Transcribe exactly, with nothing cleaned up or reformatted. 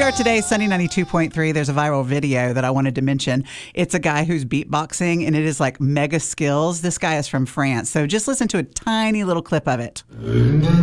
are today, Sunny ninety-two point three. There's a viral video that I wanted to mention. It's a guy who's beatboxing, and it is like mega skills. This guy is from France. So just listen to a tiny little clip of it.